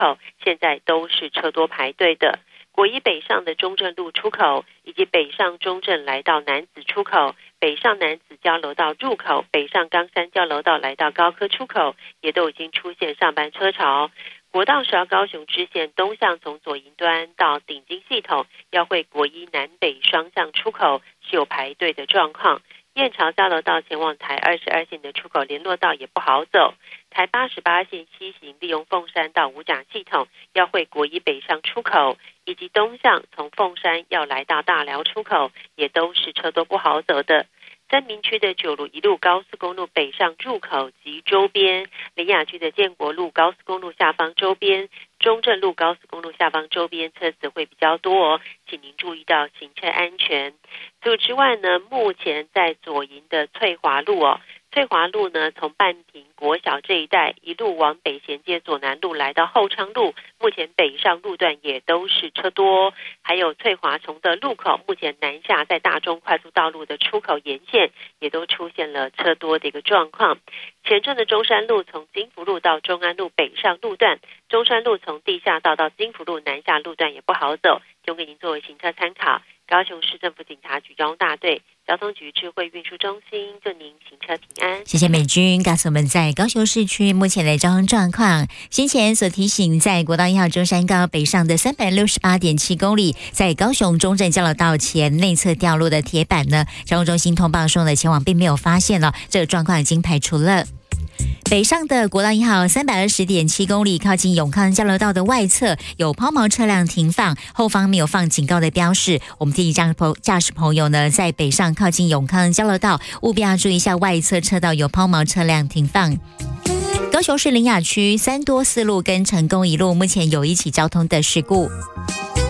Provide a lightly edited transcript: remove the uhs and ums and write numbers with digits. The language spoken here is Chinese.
口现在都是车多排队的。国一北上的中正路出口，以及北上中正来到楠梓出口，北上楠梓交流道入口，北上冈山交流道来到高科出口，也都已经出现上班车潮。国道10号高雄支线东向从左营端到顶金系统，要会国一南北双向出口是有排队的状况。燕巢交流道前往台22线的出口联络道也不好走。台88线西行利用凤山到五甲系统，要会国一北上出口，以及东向从凤山要来到大寮出口，也都是车多不好走的。三民区的九如一路高速公路北上入口及周边，苓雅区的建国路高速公路下方周边，中正路高速公路下方周边车子会比较多请您注意到行车安全。除此之外呢，目前在左营的翠华路翠华路呢，从半屏国小这一带一路往北衔接左南路来到后昌路，目前北上路段也都是车多。还有翠华崇德路口，目前南下在大中快速道路的出口沿线也都出现了车多的一个状况。前镇的中山路从金福路到中安路北上路段，中山路从地下道到金福路南下路段也不好走，就给您作为行车参考。高雄市政府警察局交通大队交通局智慧运输中心，祝您行车平安。 谢谢美君告诉我们在高雄市区目前的交通状况。先前所提醒，在国道1号中山高北上的368.7公里，在高雄中正交流道前内侧掉落的铁板呢，交通中心通报说呢，前往并没有发现了，这个状况已经排除了。北上的国道1号320.7公里，靠近永康交流道的外侧有抛锚车辆停放，后方没有放警告的标示。我们建议驾驶朋友呢，在北上靠近永康交流道，务必要注意一下外侧车道有抛锚车辆停放。高雄市苓雅区3多4路跟成功一路目前有一起交通的事故。